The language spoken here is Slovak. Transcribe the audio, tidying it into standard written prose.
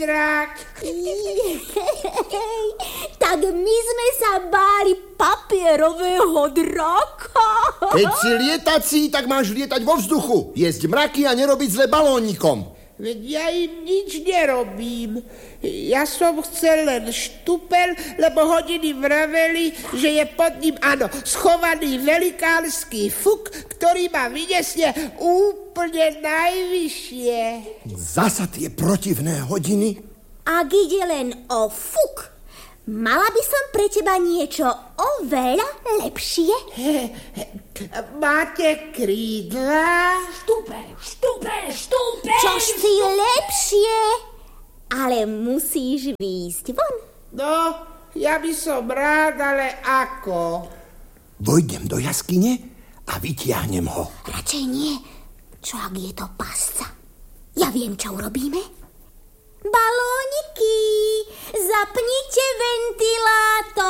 drak. Tak my sme sa báli papierového draka. Keď si lietací, tak máš lietať vo vzduchu, jesť mraky a nerobiť zle balónikom. Veď ja im nič nerobím. Ja som chcel len štupel, lebo hodiny vraveli, že je pod ním, áno, schovaný velikánsky fuk, ktorý ma vyniesie úplne najvyššie. Zasa tie protivné hodiny? Ak ide len o fuk, mala by som pre teba niečo oveľa lepšie. Máte krídla? Štupel! Čož si lepšie, ale musíš výjsť von. No, ja by som rád, ale ako? Vojdem do jaskyne a vytiahnem ho. Radšej nie. Čo ak je to pasca? Ja viem, čo urobíme. Balóniky, zapnite ventilátor.